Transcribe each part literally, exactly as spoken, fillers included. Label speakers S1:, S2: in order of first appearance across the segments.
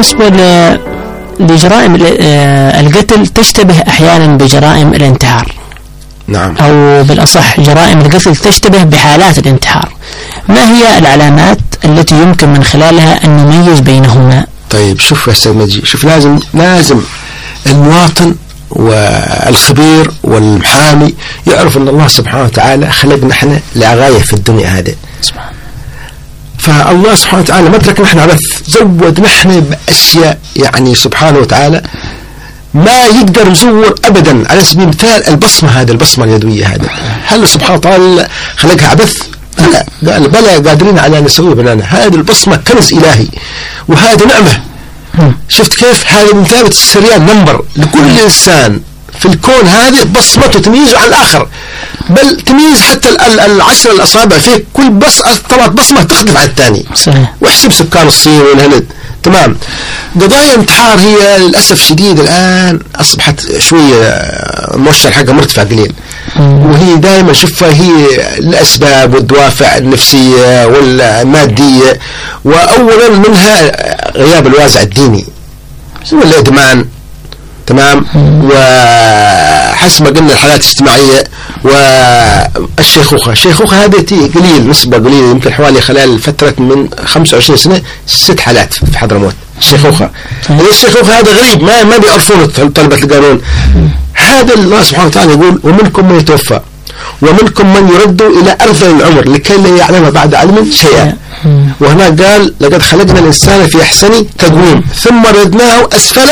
S1: بالنسبة لجرائم القتل تشتبه أحيانا بجرائم الانتحار.
S2: نعم.
S1: أو بالأصح جرائم القتل تشتبه بحالات الانتحار. ما هي العلامات التي يمكن من خلالها أن نميز بينهما؟
S2: طيب شوف يا أستاذ مجي، شوف لازم لازم المواطن والخبير والمحامي يعرف أن الله سبحانه وتعالى خلقنا احنا لغاية في الدنيا هذه. فالله سبحانه وتعالى ما تركنا احنا عبث، زودنا احنا بأشياء يعني سبحانه وتعالى ما يقدر يزور أبدا. على سبيل المثال البصمة هذه، البصمة اليدوية هذه، هل سبحانه وتعالى خلقها عبث؟ لا، قال بلى قادرين على أن نسوي بنانا. هذه البصمة كنز إلهي وهذه نعمة. شفت كيف؟ هذا من ثابت السريان نمبر لكل إنسان في الكون، هذه بصمته تميزه عن الآخر، بل تميز حتى العشر الأصابع فيه، كل بص طلعت بصمة تختلف عن الثاني. واحسب سكان الصين والهند. تمام. قضايا انتحار هي للأسف شديد الآن أصبحت شوية مؤشر حقها مرتفع قليل، وهي دائما شوفها هي الأسباب والدوافع النفسية والمادية، وأولا منها غياب الوازع الديني والإدمان. تمام. وحسب ما قلنا الحالات الاجتماعية والشيخوخة. الشيخوخة هذه قليل، نسبة قليلة، يمكن حوالي خلال فترة من خمسة وعشرين سنة ست حالات في حضرموت الشيخوخة. الشيخوخة هذا غريب، ما ما بيعرفون طلبة القانون. هذا الله سبحانه وتعالى يقول ومنكم من يتوفى ومنكم من يرد إلى أرذل العمر لكي لا يعلم بعد علم شيئا. وهنا قال لقد خلقنا الإنسان في أحسن تقويم ثم ردناه أسفل.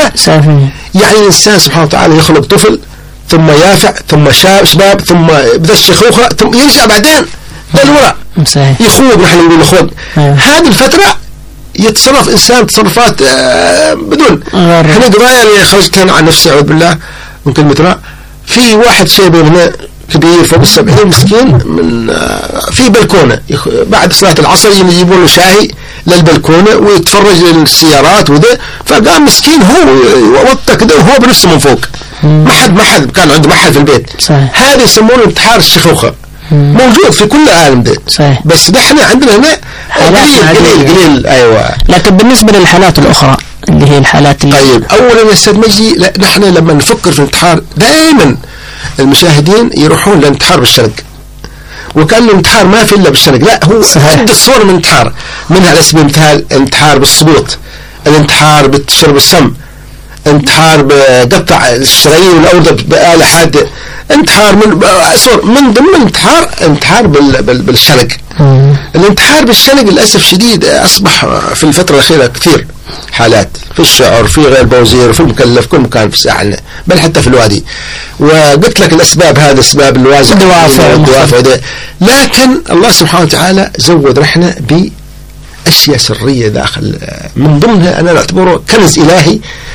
S2: يعني الإنسان سبحانه وتعالى يخلق طفل ثم يافع ثم شاب شباب ثم بدأ الشيخوخة ثم يرجع بعدين للوراء يخوض. نحن نقول يخوض. هذه الفترة يتصرف إنسان تصرفات آه بدون احنا قضايا اللي خرجت أنا عن نفسي أعوذ بالله من كلمة راء. في واحد شيب هنا كبير فوق السبعين مسكين من آه في بلكونة بعد صلاة العصر يجيبون له شاهي للبلكونة ويتفرج للسيارات وده، فقام مسكين هو وطى كده وهو بنفسه من فوق. ما حد ما حد كان عنده محل في البيت. هذا يسمونه انتحار الشيخوخة. موجود في كل العالم ده. صحيح. بس نحن عندنا هنا قليل قليل قليل. ايوه.
S1: لكن بالنسبه للحالات الاخرى اللي هي الحالات اللي
S2: طيب اولا يا استاذ مجدي، نحن لما نفكر في الانتحار دائما المشاهدين يروحون للانتحار بالشرق، وكان الانتحار ما في الا بالشرق. لا، هو عدة صور من الانتحار، منها على سبيل المثال الانتحار بالسقوط، الانتحار بشرب السم، انتحار بقطع الشرايين والأوردة بآلة حادة، انتحار من صور من ضمن الانتحار انتحار بال بال بالشنق. الانتحار بالشنق للأسف شديد أصبح في الفترة الأخيرة كثير حالات في الشعر، في غير بوزير، في المكلف، كل مكان في ساحلنا، بل حتى في الوادي. وقلت لك الأسباب هذه أسباب الوازع والدوافع. لكن الله سبحانه وتعالى زود رحنا بأشياء سرية داخل، من ضمنها أنا أعتبره كنز إلهي،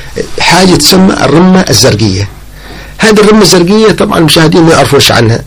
S2: حاجة تسمى الرمة الزرقية. هذه الرمة الزرقية طبعا المشاهدين ما يعرفوش عنها،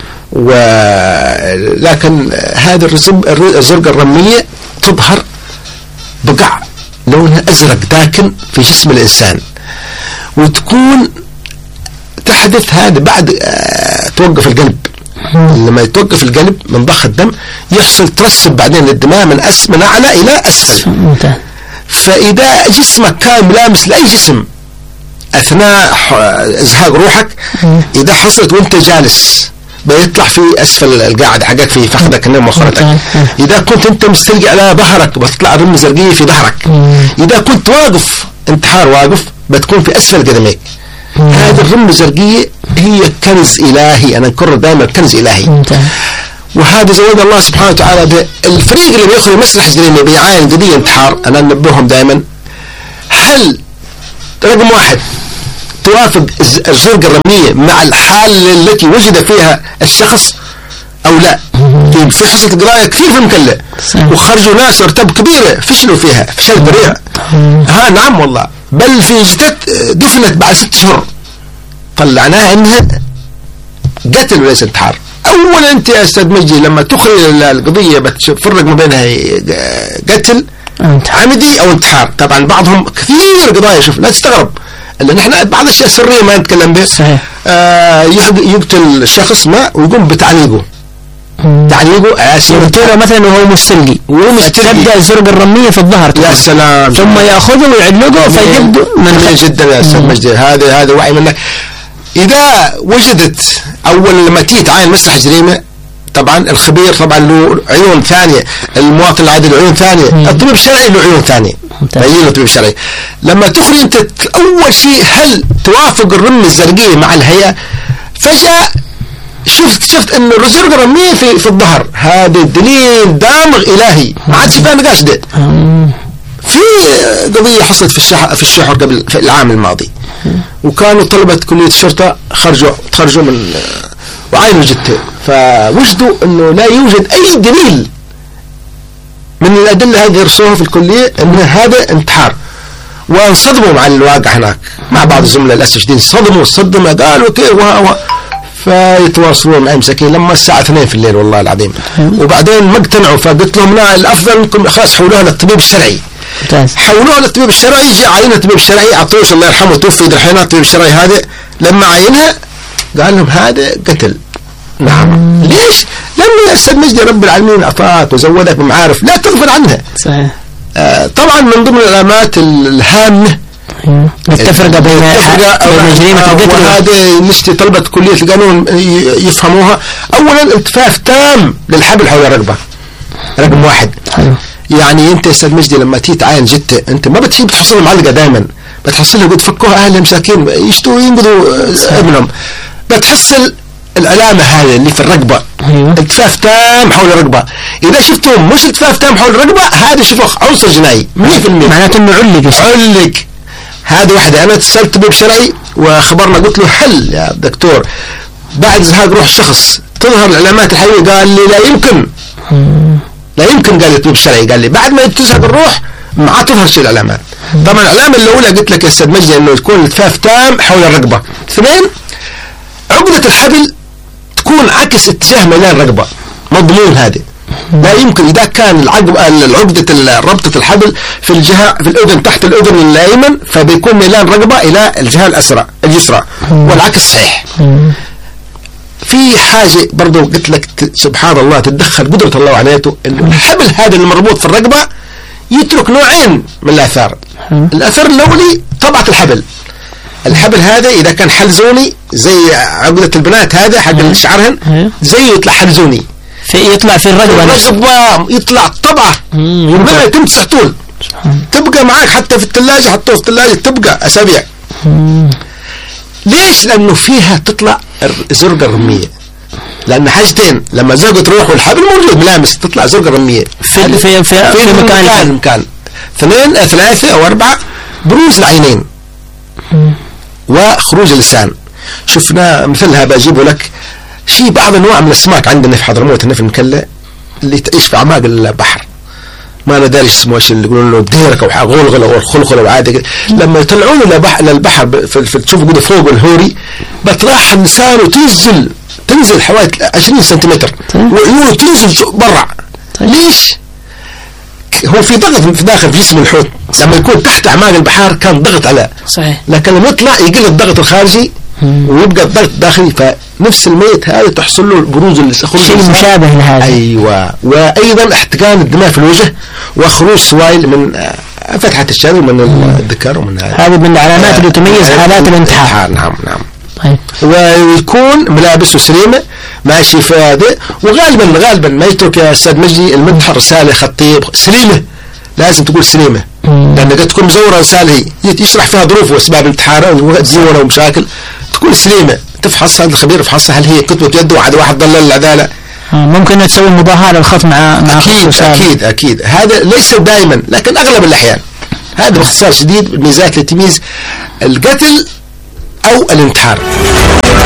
S2: ولكن هذه الزرقة الرمية تظهر بقع لونها أزرق داكن في جسم الإنسان، وتكون تحدث هذا بعد آه توقف القلب. لما يتوقف القلب من ضخ الدم يحصل ترسب بعدين للدماء من أس من أعلى إلى أسفل. فإذا جسمك كان ملامس لأي جسم أثناء إزهاق روحك، إذا حصلت وانت جالس بيطلع في أسفل القاعد حقك في فخذك النوم وخرتك. إذا كنت أنت مستلقي على ظهرك بتطلع رمة زرقية في ظهرك. إذا كنت واقف انتحار واقف بتكون في أسفل قدميك. هذه الرمة الزرقية هي كنز إلهي، أنا أكرر دائما كنز إلهي. وهذا زود الله سبحانه وتعالى ده. الفريق اللي بيأخذ مسرح اللي بيعاين قضية انتحار أنا أنبههم دائما، هل رقم واحد توافق الزرقة الرمية مع الحالة التي وجد فيها الشخص أو لا؟ في حصة قضايا كثير في المكلة وخرجوا ناس ارتب كبيرة فشلوا فيها فشل ذريع. ها نعم والله، بل في جثة دفنت بعد ست شهور طلعناها انها قتل وليس انتحار. اولا انت يا استاذ مجدي لما تخرج القضية بتفرق ما بينها قتل عمدي او انتحار. طبعا بعضهم كثير قضايا شوف لا تستغرب، لان احنا بعض الاشياء السرية ما نتكلم به. آه يقتل الشخص ما ويقوم بتعليقه تعليقه
S1: يقتله مثلا وهو مستلقي تبدأ الزرقة الرمية في الظهر.
S2: يا سلام.
S1: ثم يأخذه ويعلقه فيبدو
S2: من جدا يا أستاذ مجدي. هذا هذا وعي منك. إذا وجدت أول لما تيجي تعاين مسرح جريمة، طبعا الخبير طبعا له عيون ثانية، المواطن العادي له عيون ثانية، الطبيب الشرعي له عيون ثانية. بيين الطبيب الشرعي لما تخرج أنت أول شيء هل توافق الرمة الزرقية مع الهيئة؟ فجأة شفت شفت إنه الزرقة الرمية في في الظهر، هذا دليل دامغ إلهي ما عاد فيها نقاش. ده في قضية حصلت في الشحر في الشحر قبل في العام الماضي، وكانوا طلبة كلية الشرطة خرجوا تخرجوا من وعاينوا جثة، فوجدوا انه لا يوجد اي دليل من الادله هذه درسوها في الكليه ان هذا انتحار، وانصدموا مع الواقع هناك مع بعض الزملاء للاسف الشديد، صدموا صدموا قالوا كيف وها فيتواصلون معي مساكين لما الساعه اثنين في الليل والله العظيم، وبعدين ما اقتنعوا فقلت لهم لا الافضل انكم خلاص حولوها للطبيب الشرعي. حولوها للطبيب الشرعي، جاء عينها الطبيب الشرعي، عطوش الله يرحمه توفي دحين الطبيب الشرعي هذا، لما عينها قال لهم هذا قتل. نعم. ليش؟ لأنه يا أستاذ مجدي رب العالمين أعطاك وزودك بمعارف لا تغفل عنها.
S1: صحيح.
S2: آه طبعا من ضمن العلامات الهامة
S1: التفرقة بين بين جريمة القتل،
S2: وهذا نشتي طلبة كلية القانون يفهموها. أولا التفاف تام للحبل حول الرقبة، رقم واحد. حلو. يعني أنت يا أستاذ مجدي لما تيجي تعاين جتة أنت ما بتجيب تحصلها معلقة دائما، بتحصلها قد فكوها أهل مساكين يشتوا ينقذوا ابنهم، بتحصل العلامة هذه اللي في الرقبة. أيوة. التفاف تام حول الرقبة. إذا شفتهم مش التفاف تام حول الرقبة هذا شوفوا عنصر جنائي مية بالمية،
S1: معناته إنه علق
S2: علق. هذا واحدة. أنا اتصلت طبيب شرعي وخبرنا قلت له هل يا دكتور بعد زهاق روح شخص تظهر العلامات الحيوية؟ قال لي لا يمكن. لا يمكن. قال لي الطبيب الشرعي قال لي بعد ما تزهق الروح ما تظهر شيء العلامات. طبعا العلامة الأولى قلت لك يا أستاذ مجدي إنه يكون التفاف تام حول الرقبة. اثنين عقدة الحبل تكون عكس اتجاه ميلان الرقبة، مضمون هذه. لا يمكن إذا كان العقب العقدة ربطة الحبل في الجهة في الأذن تحت الأذن الأيمن فبيكون ميلان الرقبة إلى الجهة الأسرى اليسرى، والعكس صحيح. في حاجة برضو قلت لك سبحان الله تتدخل قدرة الله عليته، إنه الحبل هذا المربوط في الرقبة يترك نوعين من الآثار. الأثر الأولي طبعة الحبل. الحبل هذا إذا كان حلزوني زي عقدة البنات هذا حق شعرهن زي يطلع حلزوني
S1: في يطلع في الرقبة
S2: الرقبة يطلع طبعة ما يتم تسع طول تبقى معاك حتى في الثلاجة، حطوه في الثلاجة تبقى أسابيع. ليش؟ لأنه فيها تطلع زرقة رمية، لأن حاجتين لما زرقة تروح والحبل موجود ملامس تطلع زرقة رمية
S1: في في في, في مكان
S2: مكان, مكان. اثنين ثلاثة أو أربعة بروز العينين وخروج اللسان. شفنا مثلها بجيبه لك شيء بعض انواع من الاسماك عندنا في حضرموت هنا في المكلا اللي تعيش في اعماق البحر، ما انا داري اسمه ايش اللي يقولون له ديرك او غلغله او الخلخله او عادي، لما يطلعون للبحر للبحر في تشوفوا كده فوق الهوري بتراح اللسان وتنزل تنزل حوالي عشرين سنتيمتر وعيونه تنزل برا. ليش؟ هو في ضغط في داخل جسم الحوت، لما يكون تحت اعماق البحار كان ضغط عليه.
S1: صحيح.
S2: لكن لما يطلع يقل الضغط الخارجي ويبقى الضغط الداخلي، فنفس الميت هذا تحصل له بروز الخروج
S1: شيء مشابه لهذا.
S2: ايوه. وايضا احتقان الدماء في الوجه وخروج سوائل من فتحة الشرج ومن الذكر ومن
S1: هذه من العلامات اللي تميز حالات الانتحار.
S2: نعم نعم. طيب. ويكون ملابسه سليمة ماشي في هذا، وغالبا غالبا ما يترك يا استاذ مجدي المنتحر رسالة خطية سليمة، لازم تقول سليمة، لأن قد تكون مزورة رسالة يشرح فيها ظروف وأسباب انتحاره وزورة ومشاكل، تكون سليمة تفحص هذا الخبير يفحصها هل هي كتبة يده وعد واحد ضل العدالة.
S1: ممكن تسوي مضاهاة للخط مع مع
S2: أكيد أكيد أكيد. هذا ليس دائما لكن أغلب الأحيان. هذا باختصار شديد الميزات اللي تميز القتل أو الانتحار.